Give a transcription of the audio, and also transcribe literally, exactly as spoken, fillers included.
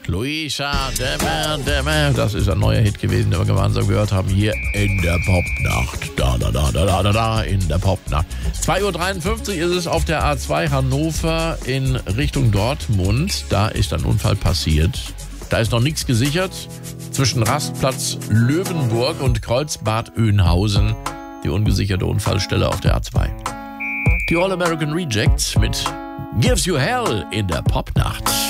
Luisa, Dämmer, Dämmer. Das ist ein neuer Hit gewesen, den wir gemeinsam gehört haben hier in der Popnacht. Da, da, da, da, da, da, da, in der Popnacht. zwei Uhr dreiundfünfzig ist es auf der A zwei Hannover in Richtung Dortmund. Da ist ein Unfall passiert. Da ist noch nichts gesichert. Zwischen Rastplatz Löwenburg und Kreuzbad Oeynhausen. Die ungesicherte Unfallstelle auf der A zwei. Die All American Rejects mit Gives You Hell in der Popnacht.